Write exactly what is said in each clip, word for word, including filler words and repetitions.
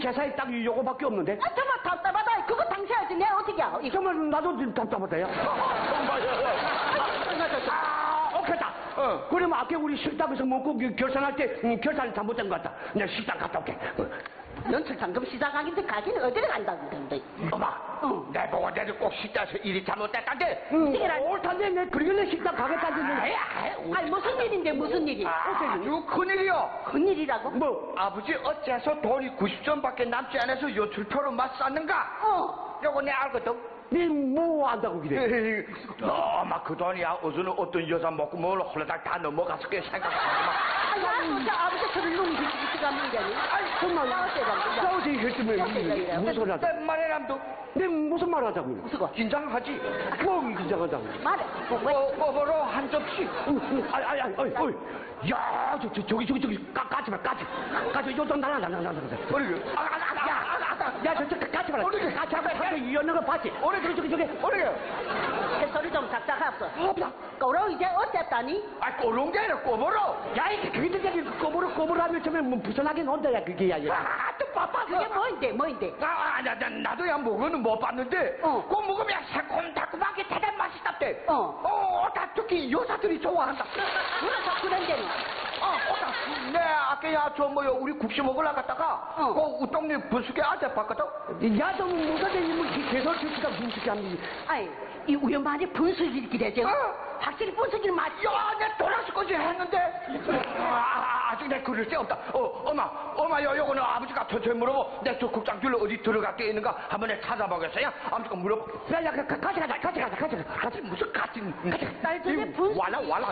제사에 딱 요거밖에 없는데. 아, 정말 답답하다. 그거 당시야지. 내가 어떻게 해? 이거. 정말 나도 좀 답답하다요. 아, 오케이다. 어. 그러면 아까 우리 식당에서 먹고 그 결산할 때 음, 결산이 잘못된 것 같다. 내가 식당 갔다 올게. 어. 연출 상금 시작하긴데 가기는 어디를 간다고 그러는데. 엄마, 응. 내 보고 내도 꼭 식당에서 일이 잘못됐다는데. 응. 옳단데 내 그러길래 식당 가겠다는데. 아야, 아니 무슨 일인데 무슨 일이? 아주 큰일이요. 큰일이라고? 뭐? 아버지 어째서 돈이 구십 전밖에 남지 않아서 요출표로 맞쌌는가? 어. 요거 내 알거든. 네 뭐 안다고 그래? 엄마 그 돈이야 어서는 어떤 여자 먹고 뭘 홀라당 다 넘어갔을 게 생각하지 마. 아야, 진짜 아버지 저를 놈이 지지지 가는 게 아니야? 아이 정말 싸웠대요. 싸우지 했으면 무슨 소리 하자. 말해람도 내 무슨 말 하자고요? 무슨 거? 긴장하지. 뭐 긴장하자고? 말해. 뭐, 왜? 어, 꼬버로 한 접시. 아이 아이 아이 어이 어이. 야, 저, 저, 저기 저기 저기 까 까지 마 까지. 까지 요돈 나나 나나 나나. 어리. 야, 저, 저, 까지 마라. 어리. 까지 마. 까지 이었는 거 봤지? 어리 저기 저기 저기. 어리. 소리 좀 작작합소. 없다. 꼬로 이제 어쨌다니? 아, 꼬롱 게 아니라 꼬버로. 야, 이게 그게 저기 꼬버로 꼬버로 하면 처음에 뭐 부산하긴 혼자야 그게 야. 아, 또 바빠. 그게 뭐인데 뭐인데? 아, 나, 나, 나도 야 먹어는 못 봤는데. 어. 그거 먹으면 새콤달콤하게 대단 맛있답대. 어. 어, 다 특히 여자들이 좋아한다. 그래서 그런 데는. 어, 어다. 네, 아까 야, 저 뭐요, 우리 국시 먹으러 갔다가, 어. 그 우동네 분수께 앉아 봤거든? 야, 너 뭐가 되니, 뭐, 개설 주치가 분수께 합니다. 아이, 이 우연만에 분수기를 기대죠? 어. 확실히 분수기를 맞지? 야, 내 돌아서 거지 했는데. 아, 아직 내 그릇이 없다. 어, 엄마, 엄마, 요, 요거는 아버지가 천천히 물어보. 내 저 국장줄로 어디 들어갔게 있는가 한번 내가 찾아보겠어요? 아버지가 물어보. 야, 야, 가, 같이 가자, 같이 가자, 같이 가자. 같이, 무슨 같이. 딸 전에 분수. 와라, 와라.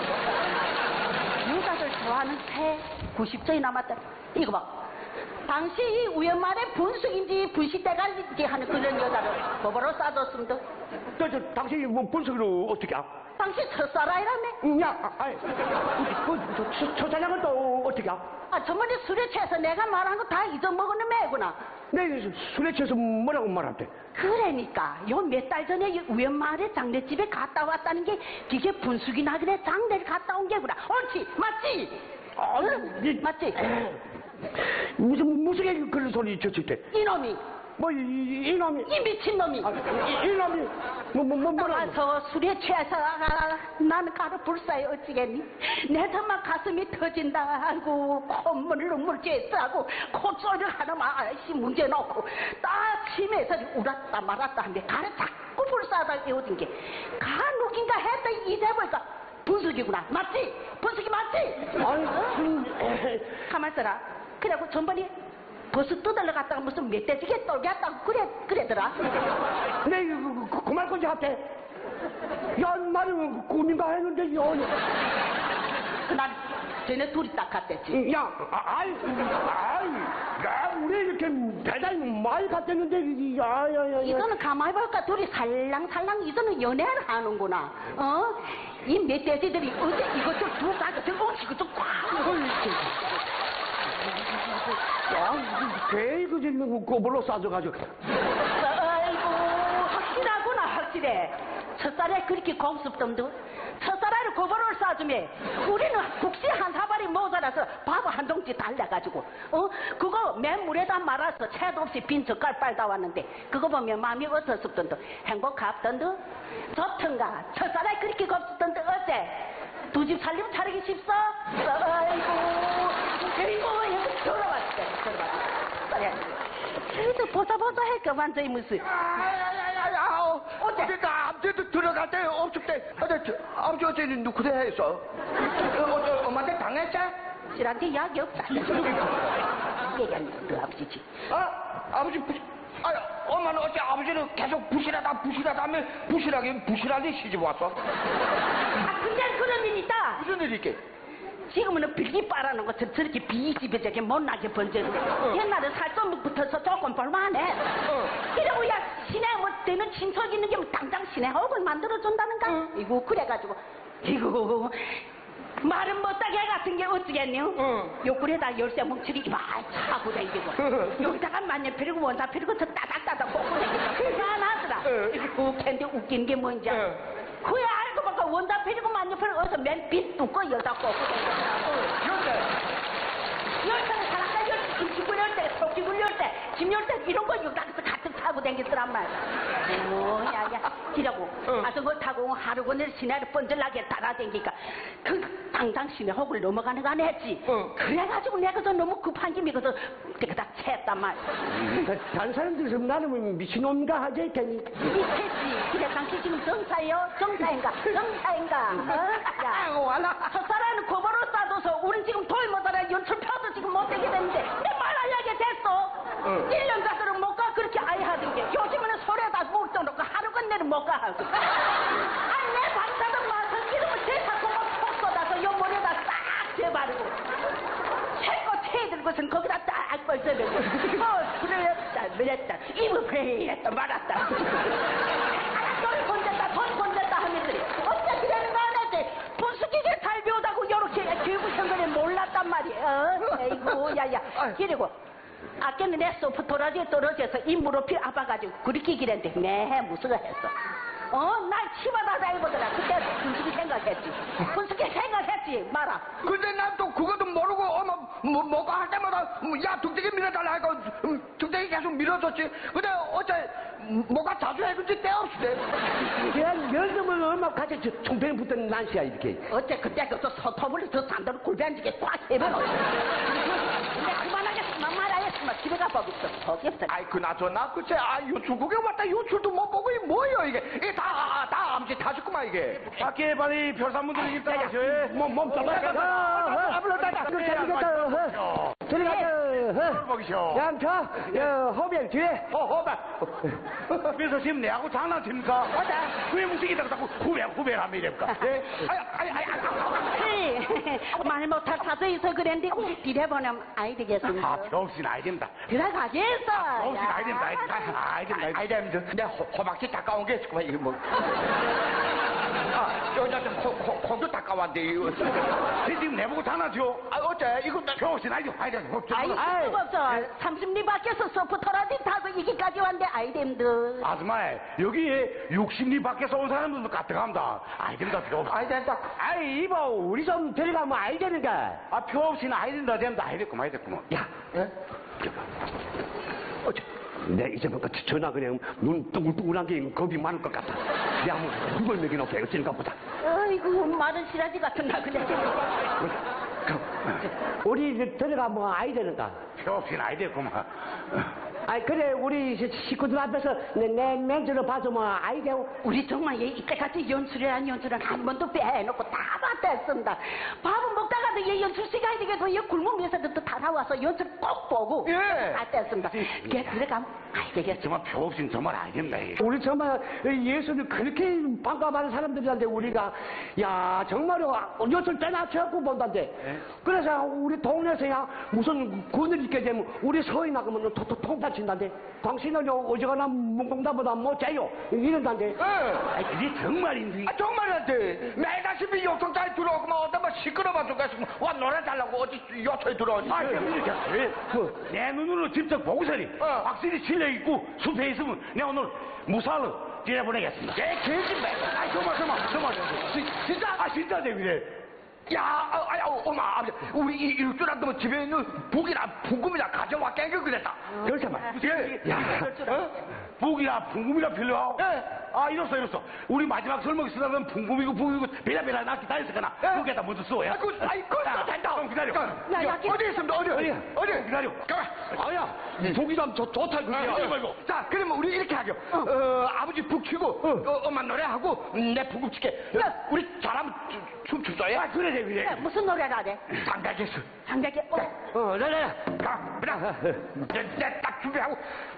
여자들 좋아하는 새 구십 전이 남았다. 이거 봐. 당시 이 우연만에 분수인지 분식대갈인지 하는 그런 여자를 법으로 싸줬습니다. 저, 저, 당신이 뭐 분석으로 어떻게 아? 당시 첫사랑이라며? 야, 아, 아이, 그, 저, 저, 처자량은 또 어떻게 아? 아, 저번에 술에 취해서 내가 말한 거 다 잊어먹는 매구나. 내 술에 취해서 뭐라고 말한대? 그러니까 요 몇 달 전에 이 우연마을에 장례집에 갔다 왔다는 게 그게 분수기 나그네 장례를 갔다 온 게구나. 옳지? 맞지? 아, 응? 이, 맞지? 무슨, 무슨 그런 소리 쳤을 때? 이놈이 뭐, 이, 이놈이. 이 미친놈이 아, 이, 이놈이. 뭐, 뭐, 뭐, 뭐라고? 나가서 술에 취해서 아, 나는 가로 불사에 어찌겠니? 내 정말 가슴이 터진다 하고 콧물을 눈물지에서 하고 콧소리를 하나만 아이씨 문제 놓고 딱 심해서 울었다 말았다 하는데 가를 자꾸 불사하다 깨워진 게 간혹인가 했다 이제 보니까 분수기구나. 맞지? 분수기 맞지? 아니, 그, 가만 있어라. 그래갖고 전번에 버스 뜯으러 갔다가 무슨 멧돼지게 떨게 했다고 그래, 그래더라. 내, 그, 그, 그 말 건지 할때. 야, 나는 꿈인가 했는데, 야. 난 쟤네 둘이 딱 갔댔지. 야, 아, 아이, 아이, 야, 우리 이렇게 배달 많이 갔댔는데, 야, 야, 야. 이거는 가만히 볼까 둘이 살랑살랑 이거는 연애를 하는구나. 어? 이 멧돼지들이 어제 이것저것 두 가지들 엉치고 좀 꽉. 야, 개, 그지, 꼬불로 싸줘가지고. 아이고, 확실하구나, 확실해. 첫살에 그렇게 공습dom도 첫살에 고번호를 쏴주면 우리는 국시 한 사발이 모자라서 밥 한 동치 달래가지고 어 그거 맨 물에다 말아서 채도 없이 빈 젓갈 빨다 왔는데 그거 보면 마음이 어떻습던도 행복합던도 좋던가 첫살에 그렇게 곱습던도 어째 두 집 살림 차리기 쉽소? 아이고 그리고 여기 들어왔어 들어왔어 그래도 보자 보자 할 거만 저희 무슨 아야야야야 어제 나 아버지도 들어갈 때 없을 때 어제 아버지 어제 누구대 했어? 어제 엄마한테 당했지? 실한테 약이 없다 얘기하는 그 아버지지 아 아버지 부, 아 엄마는 어제 아버지는 계속 부실하다 부실하다 하면 부실하게 부실하게 시집 왔어? 아 근데 그런 일 있다 무슨 일이 있게? 지금은 비기 빨아는 거 저렇게 비집에 저렇게 못나게 번져도 어. 옛날에 살좀 붙어서 조금 볼만해 어. 이러고 야 시내 뭐 되는 친척 있는 게 뭐 당장 시내 혹을 만들어준다는가 어. 이거 그래가지고 이거 말은 못하게 같은 게 어찌겠니요 어. 옆구리에다 열쇠 뭉치기 이만하고 다니고 어. 여기다가 만년 피리고 원사 피리고 저 따닥따닥 꽂고 다니고 희한하더라 어. 이거 웃긴데 웃긴 게 뭔지 어. 그야 알고 보니까 원단 피리고 만년필을 어디서 맨 빛 뚜꺼 여다 꽂고 열쇠 열쇠는 사람들 열쇠 김치 굴릴 때 토끼 굴릴 때 집열 때 이런 거 여기서 가득 타고 다녔더란 말이야. 오, 야, 야, 기라고. 어. 아서 그걸 타고 하루 건너 시내를 번질나게 따라다니니까 그 당당 시내 혹을 넘어가는 거 안 했지. 어. 그래가지고 내가 그 너무 급한 김에 그래서 그다 챘단 말이야. 다른 사람들 좀 나는 미친놈인가 하지 했더니 미쳤지. 그래, 당신 지금 정사예요? 정사인가? 정사인가? 어? 야, 와라. 첫사랑은 고바로 싸줘서 우린 지금 돌 못하라 연출표도 지금 못 되게 됐는데 내 말하려게 됐어. 어. 일 년 가서는 못 가 그렇게 아이 하던 게 요즘에는 소리에다 물 떠놓고 하루 건네는 못 가 하고. 아니 내 방사등 마선 기름을 대사고 푹 쏟아서 요 머리에다 싹 재바르고 새거 채들고선 거기다 딱 벌써내고 어 그랬다 그랬다 입을 베했다 말았다. 돈 건졌다 돈 건졌다 하면들이 어째 그러는 거 안 했지. 분수기계 잘 배우다고 요렇게 교육을 거는 몰랐단 말이야. 어? 에이구 야야 그리고 아까는 내 소프 도라지에 떨어져서 이 무릎이 아파가지고 그렇게 길었는데 매 무슨 거 했어. 어? 날 치마다 다니거더라. 그때 분수기 생각했지. 분수기 생각했지 마라. 근데 난 또 그것도 모르고 어머 뭐, 뭐가 할 때마다 음, 야 둥대기 밀어달라 하니까 음, 둥대기 계속 밀어줬지. 근데 어째 음, 뭐가 자주 해준지 때없이 돼. 그냥 열심을 얼마 같이 총평 붙던 난시야 이렇게. 어째 그때 그저 서터블리 저 산다로 골배 앉게 꽉 해버려. 근데 그만하겠으면 말하겠으면 집에 가보겠어. 거기 없어. 아이 그나저나 그치 아 유출국에 왔다 유출도 못 보고 이게 뭐예요 이게 이게 다다 암시 타셨구만 이게. 밖에 빨리 별산분들이 있다 하셔. 몸몸 잡아가. 아불렀다. 그걸 잘리겠다. 저리 가자. 먹이셔. 양차, 허병 뒤에. 어, 허다. 그래서 지금 내하고 장난칩니까? 맞아. 왜 무식이다가 자꾸 후배, 후배라며 이랬까? 예? 아이, 아이, 아이, 아이, 네. 말 못할 사서 있어 그랬는데 뒤려보면 아이 되겠습니다. 아, 병신 아이 된다. 들어가겠어. 병신 아이 된다. 아이 된다. 아이 된다. 아이 됩니다. 근데 호- 호박씨 닦아온 게 있을까 이게 뭐. 아, 여자 좀 코, 코, 코도 닦아왔는데 이거. 쟤 지금 내보고 장난쳐? 아 어째 이거 나- 병신 아이 돼. 아이 돼. 아이 수가 없어. 삼십 리 밖에서 소프 터라디 타고 이기까지 왔는데 아이 됨들. 아줌마, 여기에 육십 리 밖에서 온 사람들도 가뜩합니다. 아이 된다, 병신. 아이 된다. 아이 이봐 우리 좀 데려가면 아이 되는가. 아, 병신 아이 된다, 된다. 아이 됐구만, 아이 됐구만. 야, 예? 어째? 내 이제부터 전화 그냥 눈 둥글둥글한 게 겁이 많을 것 같아. 내가 한번 그걸 먹여놓고 애쓰니까 보다. 아이고 마른 시라지 같은 나 그냥. 그럼 우리 들어가면 아이 되는가? 병신 아이 됐구만. 아이 그래 우리 식구들 앞에서 내, 내 멘트를 봐주면 아이 되고. 우리 정말 얘 이때까지 연출이란 연출은 한 번도 빼놓고 다 봤댔습니다. 밥은 먹다가도 얘 연출 시간이 되겠고 얘 굶으 위해서도 다 나와서 연출 꼭 보고 예. 다 뗐습니다. 걔 들어가면 아이 되겠어. 정말 병신 정말 아이 된다, 이게. 우리 정말 예수를 그렇게 반가워하는 사람들이란데 우리가 야 정말로 요즘 때나쳐갖고 본단데. 그래서 우리 동네에서야 무슨 군을 있게 되면 우리 서희 나가면 통통 친단데 당신은 어지간한 문공단보다 못해요 이런단데. 예. 아이, 그게 정말인지. 아 정말인데 매일다시피 요청장에 들어오고만 어떤 뭐 시끄러워 죽겠으면 와 노래 달라고 어디 요청에 들어오지. 아, 이렇게 그, 내 눈으로 직접 보고서니 어. 확실히 실력 있고 숲에 있으면 내가 오늘 무사로 지내보내겠습니다. 개 개지 매. 아, 정말 정말 정말 진짜? 아 진짜 되기래. 야, 아, 아, 어, 엄마, 아버지, 우리 이 일주일 동안 집에 있는 북이나 풍금이나 가져와 깽겨 그랬다. 그렇게 말. 예. 야, 어? 북이나 풍금이나 필요하고. 예. 아 이렇소 이렇소. 우리 마지막 설먹이 쓰다가 풍금이고 북이고 베라베라 낫기 다 했을거나. 예. 북에다 먼저 써. 야. 아, 그, 아이, 그거 된다. 좀 기다려. 야, 야, 야, 어디 있습니다, 어디? 어디? 어디? 기다려. 가만. 아야, 북이람 좋, 좋다 그게. 아, 이거, 이거. 자, 그러면 우리 이렇게 하죠. 어, 아버지 북 치고, 어, 엄마 노래하고, 음, 내 북을 칠게. 야, 우리 잘하면 춤 춥어요? 아 그래 되기래. 야, 무슨 노래를 하래? 장가겠어. 상대게 어. 어, 그래. 가, 그래. 내딱 준비하고,